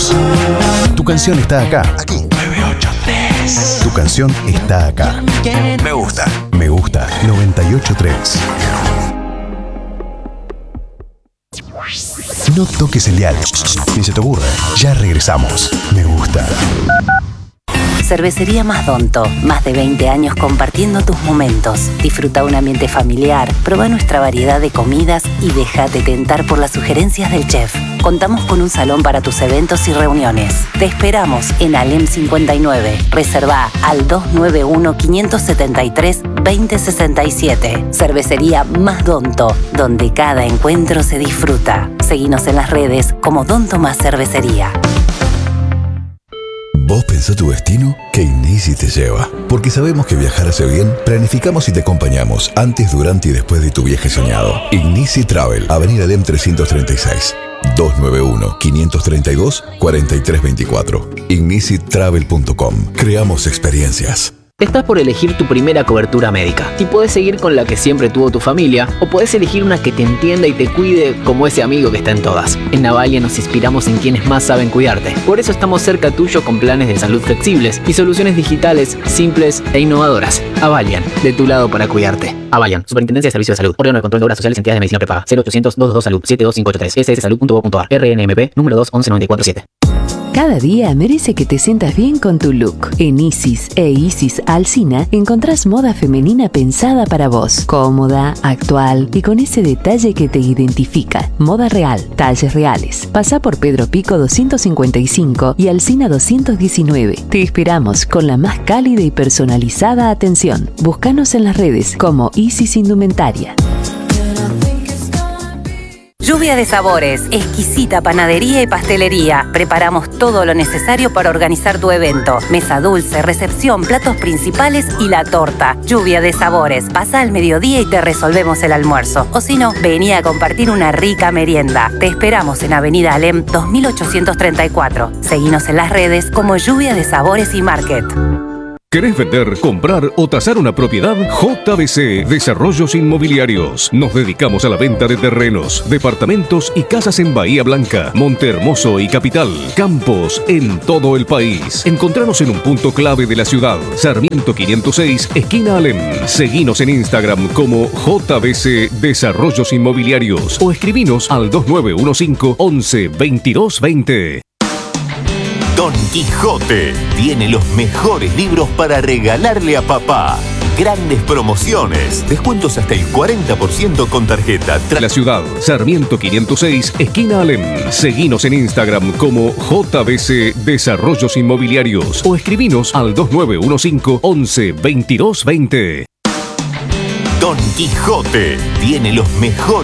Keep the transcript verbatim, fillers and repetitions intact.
vos. Tu canción está acá. Aquí. nueve ocho tres. Tu canción está acá. Me gusta. Me gusta. noventa y ocho tres. No toques el dial. Ni se te ocurra. Ya regresamos. Me gusta. Cervecería Mazdonto. Más de veinte años compartiendo tus momentos. Disfruta un ambiente familiar, prueba nuestra variedad de comidas y déjate tentar por las sugerencias del chef. Contamos con un salón para tus eventos y reuniones. Te esperamos en Alem cincuenta y nueve. Reserva al dos nueve uno, cinco siete tres, dos cero seis siete. Cervecería Mazdonto, donde cada encuentro se disfruta. Seguinos en las redes como Don Tomás Cervecería. ¿Vos pensás tu destino? Que Ineasy te lleva. Porque sabemos que viajar hace bien, planificamos y te acompañamos antes, durante y después de tu viaje soñado. Ineasy Travel, Avenida Alem trescientos treinta y seis. dos nueve uno, cinco tres dos, cuatro tres dos cuatro. ignicy travel punto com. Creamos experiencias. Estás por elegir tu primera cobertura médica. Y podés seguir con la que siempre tuvo tu familia, o podés elegir una que te entienda y te cuide como ese amigo que está en todas. En Navalia nos inspiramos en quienes más saben cuidarte. Por eso estamos cerca tuyo con planes de salud flexibles y soluciones digitales simples e innovadoras. Avalian, de tu lado para cuidarte. Avalian, Superintendencia de Servicios de Salud. Órgano de Control de Obras Sociales y Entidades de Medicina Prepaga. cero ochocientos, doscientos dos salud, setenta y dos cincuenta y tres. ese ese salud punto gov punto a r. R N M P, número dos once noventa y cuatro siete. Cada día merece que te sientas bien con tu look. En Isis e Isis Alsina encontrás moda femenina pensada para vos. Cómoda, actual y con ese detalle que te identifica. Moda real, talles reales. Pasá por Pedro Pico doscientos cincuenta y cinco y Alsina doscientos diecinueve. Te esperamos con la más cálida y personalizada atención. Búscanos en las redes como Isis Indumentaria. Lluvia de sabores, exquisita panadería y pastelería. Preparamos todo lo necesario para organizar tu evento. Mesa dulce, recepción, platos principales y la torta. Lluvia de sabores. Pasa al mediodía y te resolvemos el almuerzo. O si no, vení a compartir una rica merienda. Te esperamos en Avenida Alem dos mil ochocientos treinta y cuatro. Seguinos en las redes como Lluvia de Sabores y Market. ¿Querés vender, comprar o tasar una propiedad? J B C Desarrollos Inmobiliarios. Nos dedicamos a la venta de terrenos, departamentos y casas en Bahía Blanca, Montehermoso y Capital. Campos en todo el país. Encontranos en un punto clave de la ciudad. Sarmiento quinientos seis, esquina Alem. Seguinos en Instagram como J B C Desarrollos Inmobiliarios o escribinos al dos nueve uno cinco, once, veintidós veinte. Don Quijote tiene los mejores libros para regalarle a papá. Grandes promociones, descuentos hasta el cuarenta por ciento con tarjeta. Tra- la ciudad, Sarmiento quinientos seis, esquina Alem. Seguinos en Instagram como J B C Desarrollos Inmobiliarios o escribinos al dos nueve uno cinco, once, veintidós veinte. Don Quijote tiene los mejores